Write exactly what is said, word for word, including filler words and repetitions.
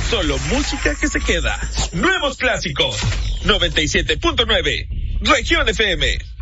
Solo música que se queda. Nuevos clásicos. noventa y siete punto nueve. Región F M.